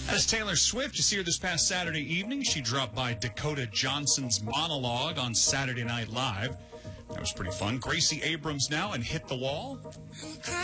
As Taylor Swift, you see her this past Saturday evening. She dropped by Dakota Johnson's monologue on Saturday Night Live. That was pretty fun. Gracie Abrams now and Hit the Wall.